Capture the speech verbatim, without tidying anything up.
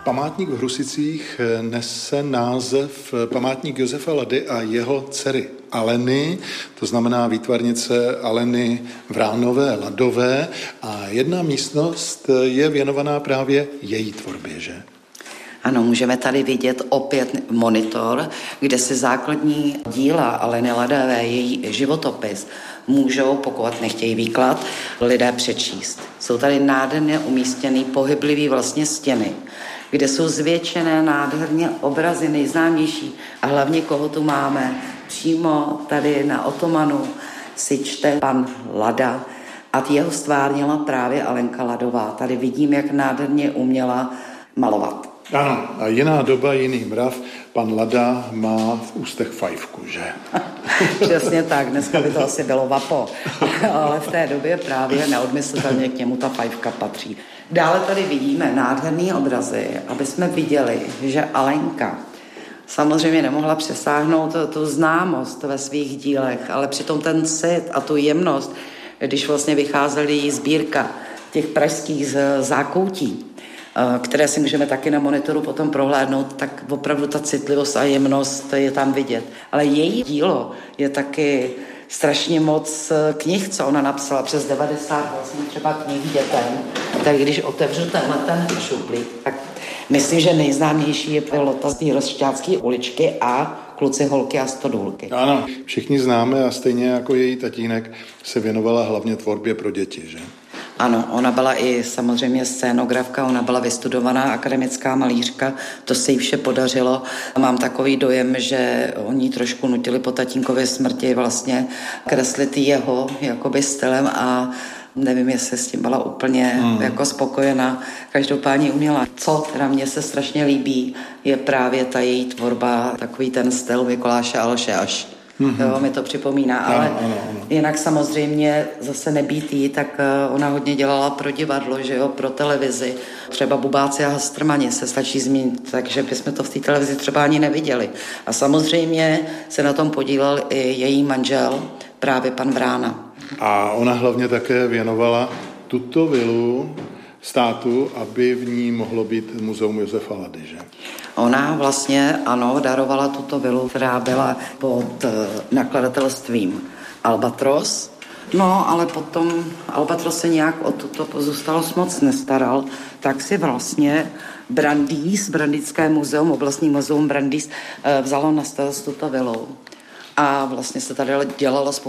Památník v Hrusicích nese název Památník Josefa Lady a jeho dcery Aleny, to znamená výtvarnice Aleny Vránové Ladové, a jedna místnost je věnovaná právě její tvorbě, že? Ano, můžeme tady vidět opět monitor, kde se základní díla Aleny Ladové, její životopis, můžou, pokud nechtějí výklad, lidé přečíst. Jsou tady nádherně umístěny pohyblivé vlastně stěny, kde jsou zvětšené nádherně obrazy nejznámější a hlavně koho tu máme. Přímo tady na otomanu si čte pan Lada a jeho stvárnila právě Alenka Ladová. Tady vidím, jak nádherně uměla malovat. Ano, a jiná doba, jiný mrav. Pan Lada má v ústech fajfku, že? Přesně tak, dneska by to asi bylo vapo, ale v té době právě neodmyslitelně k němu ta fajfka patří. Dále tady vidíme nádherný obrazy, aby jsme viděli, že Alenka samozřejmě nemohla přesáhnout tu známost ve svých dílech, ale přitom ten cit a tu jemnost, když vlastně vycházely jí sbírka těch pražských zákoutí, které si můžeme taky na monitoru potom prohlédnout, tak opravdu ta citlivost a jemnost je tam vidět. Ale její dílo je taky strašně moc knih, co ona napsala, přes devadesát vlastně třeba knih dětem. Tak když otevřu tenhle ten šuplík, tak myslím, že nejznámější je Lota z té Rozšťácké uličky a Kluci, holky a stodůlky. Ano, všichni známe a stejně jako její tatínek se věnovala hlavně tvorbě pro děti, že? Ano, ona byla i samozřejmě scénografka, ona byla vystudovaná akademická malířka, to se jí vše podařilo. Mám takový dojem, že oni trošku nutili po tatínkově smrti vlastně kreslit jeho jakoby stylem a nevím, jestli s tím byla úplně hmm. jako spokojená. Každopádně uměla. Co teda mně se strašně líbí, je právě ta její tvorba, takový ten styl Mikuláše Alše až. Mm-hmm. Jo, mi to připomíná, ale ano, ano, ano. Jinak samozřejmě zase nebýt jí, tak ona hodně dělala pro divadlo, že jo, pro televizi. Třeba Bubáci a Hastrmani se stačí zmínit, takže bychom to v té televizi třeba ani neviděli. A samozřejmě se na tom podílel i její manžel, právě pan Vrána. A ona hlavně také věnovala tuto vilu státu, aby v ní mohlo být muzeum Josefa Lady, že? Ona vlastně, ano, darovala tuto vilu, která byla pod nakladatelstvím Albatros. No, ale potom Albatros se nějak o tuto pozůstalost moc nestaral, tak si vlastně Brandýs, Brandické muzeum, oblastní muzeum Brandýs, vzalo na starost tuto vilu. A vlastně se tady dělalo spoustu